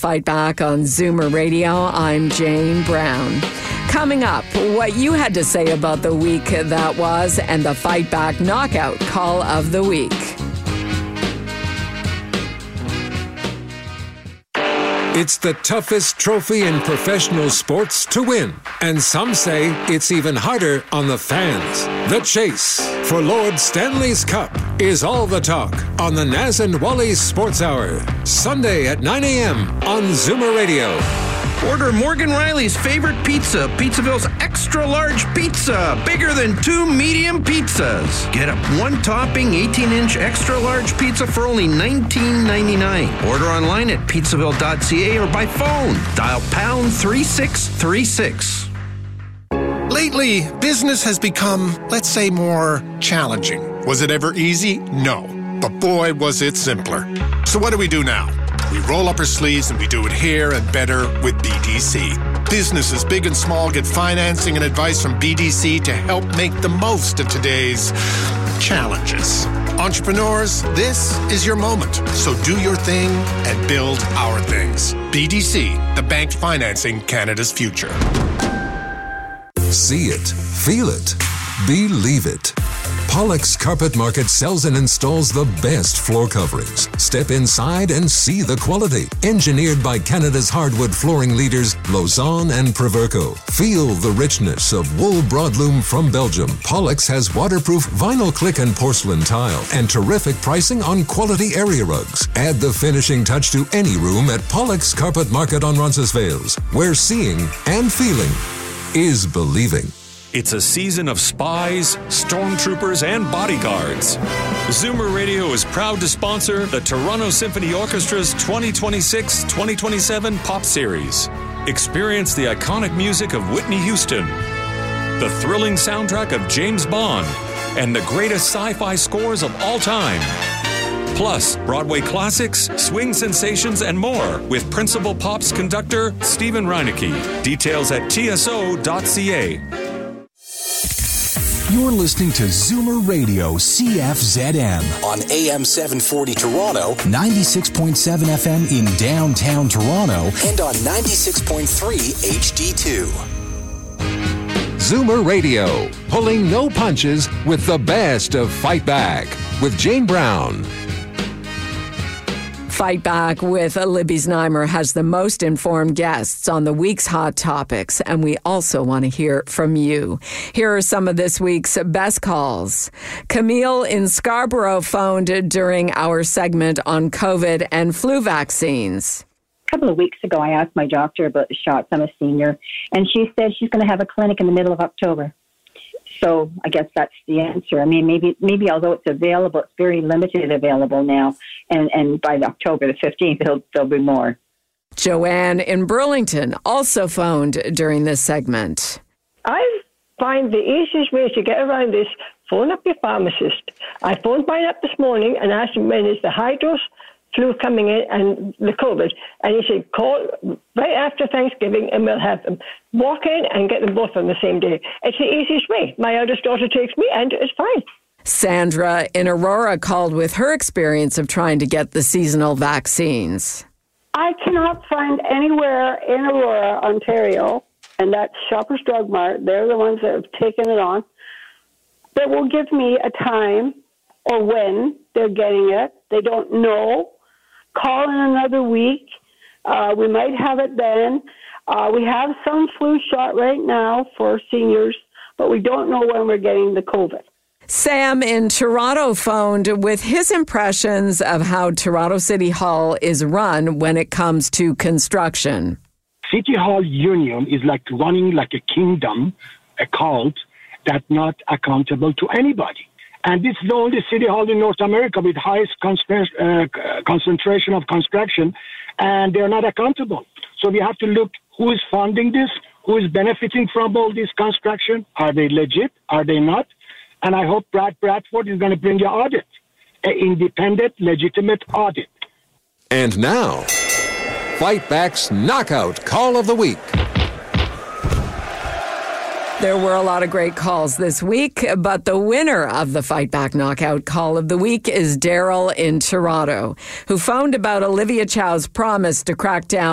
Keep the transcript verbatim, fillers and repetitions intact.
Fight Back on Zoomer Radio. I'm Jane Brown. Coming up, what you had to say about the week that was and the Fight Back Knockout Call of the Week. It's the toughest trophy in professional sports to win. And some say it's even harder on the fans. The chase for Lord Stanley's Cup is all the talk on the Naz and Wally Sports Hour. Sunday at nine a.m. on Zoomer Radio. Order Morgan Riley's favorite pizza, Pizzaville's extra large pizza, bigger than two medium pizzas. Get a one-topping eighteen-inch extra large pizza for only nineteen ninety-nine. Order online at pizzaville dot c a or by phone. Dial pound three six three six. Lately, business has become, let's say, more challenging. Was it ever easy? No. But boy, was it simpler. So what do we do now? We roll up our sleeves and we do it here and better with B D C. Businesses big and small get financing and advice from B D C to help make the most of today's challenges. Entrepreneurs, this is your moment. So do your thing and build our things. B D C, the bank financing Canada's future. See it, feel it, believe it. Pollock's Carpet Market sells and installs the best floor coverings. Step inside and see the quality. Engineered by Canada's hardwood flooring leaders, Lausanne and Proverco. Feel the richness of wool broadloom from Belgium. Pollock's has waterproof vinyl click and porcelain tile and terrific pricing on quality area rugs. Add the finishing touch to any room at Pollock's Carpet Market on Roncesvalles, where seeing and feeling is believing. It's a season of spies, stormtroopers, and bodyguards. Zoomer Radio is proud to sponsor the Toronto Symphony Orchestra's twenty twenty-six twenty twenty-seven Pop Series. Experience the iconic music of Whitney Houston, the thrilling soundtrack of James Bond, and the greatest sci-fi scores of all time. Plus, Broadway classics, swing sensations, and more with Principal Pop's conductor, Stephen Reinecke. Details at T S O dot c a. You're listening to Zoomer Radio C F Z M on A M seven forty Toronto, ninety-six point seven F M in downtown Toronto, and on ninety-six point three H D two. Zoomer Radio, pulling no punches with the best of Fight Back with Jane Brown. Fight Back with Libby Znaimer has the most informed guests on the week's hot topics, and we also want to hear from you. Here are some of this week's best calls. Camille in Scarborough phoned during our segment on COVID and flu vaccines. A couple of weeks ago, I asked my doctor about the shots. I'm a senior, and she said she's going to have a clinic in the middle of October. So I guess that's the answer. I mean, maybe maybe although it's available, it's very limited available now. And, and by October the fifteenth, there'll, there'll be more. Joanne in Burlington also phoned during this segment. I find the easiest way to get around this, phone up your pharmacist. I phoned mine up this morning and asked him when is the high dose flu coming in and the COVID. And he said, call right after Thanksgiving and we'll have them. Walk in and get them both on the same day. It's the easiest way. My eldest daughter takes me and it's fine. Sandra in Aurora called with her experience of trying to get the seasonal vaccines. I cannot find anywhere in Aurora, Ontario, and that's Shoppers Drug Mart, they're the ones that have taken it on, that will give me a time or when they're getting it. They don't know. Call in another week. Uh, we might have it then. Uh, we have some flu shot right now for seniors, but we don't know when we're getting the COVID. Sam in Toronto phoned with his impressions of how Toronto City Hall is run when it comes to construction. City Hall Union is like running like a kingdom, a cult, that's not accountable to anybody. And this is the only city hall in North America with highest conspe- uh, concentration of construction, and they're not accountable. So we have to look who is funding this, who is benefiting from all this construction. Are they legit? Are they not? And I hope Brad Bradford is going to bring an audit, an independent, legitimate audit. And now, Fight Back's Knockout Call of the Week. There were a lot of great calls this week, but the winner of the Fight Back Knockout Call of the Week is Daryl in Toronto, who phoned about Olivia Chow's promise to crack down